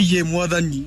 Ye mwathani.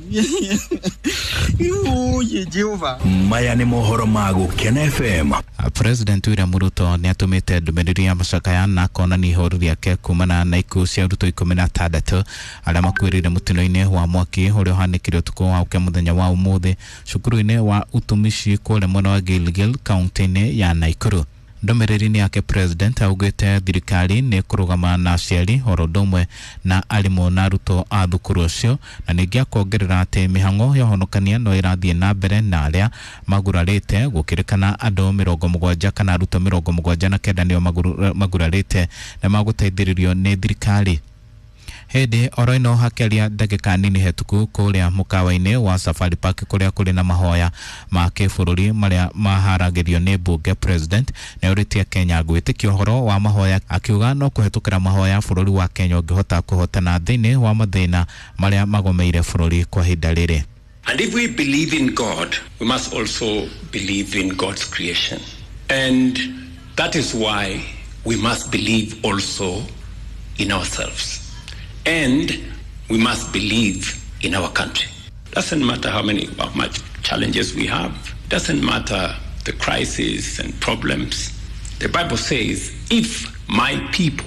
Ye Jehova. Maya ni mohoro magu Ken FM. President William Ruto ni atumite ndumiriri ya macakaya na kona ni ihuru riake kumana na ikuũ cia Ruto 16 aria makwirire mutino-ini wa mwaki uria uhanikire utuku wa uke muthenya wa umuthi cukuru-ini wa utumishi kule mwena wa Gilgil kaunti-ini ya Nakuru. Ndomereri yake president augite thirikari ni kurugama na aciari orodumwe na alimu na aruto a thukuru ucio na ningi akongerera ati mihango ya honokania no irathie na mbere na aria magurarite gukirikana andu 70 kana aruto 79 nio magurarite na maguteithiririo ni thirikari. Hede oroino hakelia ndagika nini hetuku kuria mukawa-ini wa Safari Park kuria kuri na mahoya ma kibururi maria maharagirio ni bunge president na uritia Kenya gwitikio horo wa mahoya akiuga no kuhetukira mahoya bururi wa Kenya ungihota kuhotana thini wa mathina maria magomeire bururi kwa hinda riri. And if we believe in God, we must also believe in God's creation. And that is why we must believe also in ourselves. And we must believe in our country. Doesn't matter how much challenges we have. Doesn't matter the crises and problems. The Bible says, if my people.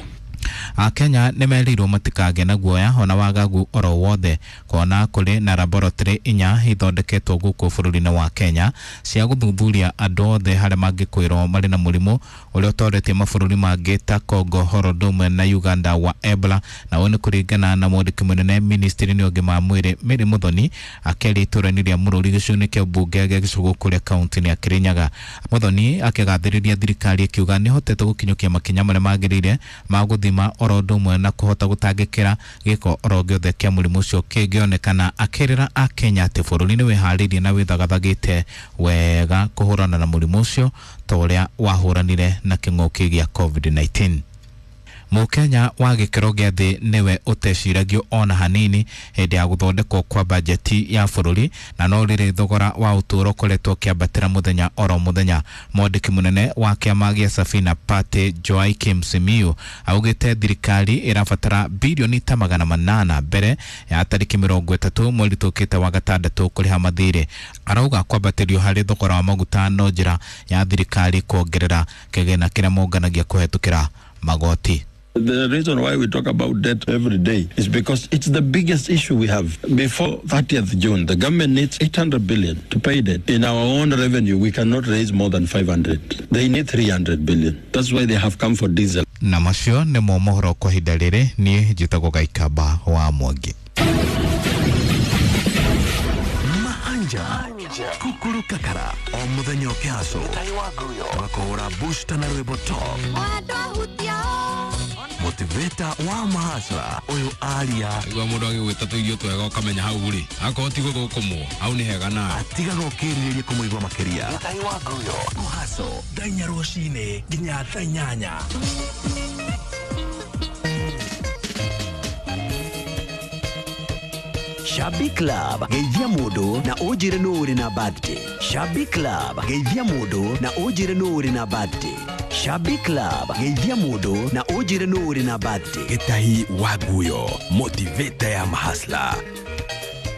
Kenya nemerirwo matikage na guoya ona wagagu oro wothe kona kuri na laboratory inya ithondeketwo guku bururi-ini wa Kenya cia guthuthuria andu othe haria mangikwirwo mari na murimu uria utoretie mabururi mangi ta Congo, Horodomwe na Uganda wa Ebola na wone kuringana na mwandiki munene ministry-ini ugima mwiri Mary Muthoni akeri iturani ria Mururi gicuni kia bunge gia gicugu kuria kaunti-ini ya Kirinyaga. Muthoni akigathiriria thirikari akiuga ni hotete gukinyukia makinya maria magirire ma guthima orodumwe na kuhota gutangikira giko orogiothe kia murimu ucio kingionekana akirira a Kenya ati bururi ni wiharirie na withagathagite wega kuhurana na murimu ucio toria wahuranire na king'uki gia COVID-19. Mukenya wa gikiro gia thi niwe uteciragio ona hanini hindi ya guthondekwo kwa bajeti ya bururi na no riri thogora wa uturo koretwo kiambatira muthenya oro muthenya. Mwandiki munene wa kiama gia Safina Party Joakim Simiyu augite thirikari irabatara bilioni 800 mbere ya tariki 30 mweri tukite wa gatandatu kuriha mathiri. Arauga kwambatirio hari thogora wa maguta no njira ya thirikari kuongerera kigena kiria monganagia kuhetukira magoti. The reason why we talk about debt every day is because it's the biggest issue we have. Before 30th June, the government needs 800 billion to pay debt. In our own revenue, we cannot raise more than 500. They need 300 billion. That's why they have come for diesel. Na macio ni mohoro kwa hinda riri ni njitagwo Gaikamba wa Mwangi. Kukuru kakara o muthenya ukiaso wakora booster na rwimbo top motivator wa mahasla uyu aria igwa mundu agigwita tuigio twega ukamenya hau ri akoti guthukumuo hau ni hega na atiga gukiririria kumuigwa makiria tai wa nguyo muhaso dainya rucine nginya tainyanya. Shabby Club geithia mundu na ujire no uri na birthday. Shabby Club geithia mundu na ujire no uri na birthday. Shabby Club geithia mundu na ujire no uri na birthday. Gitahi wa nguyo motivator ya mahasla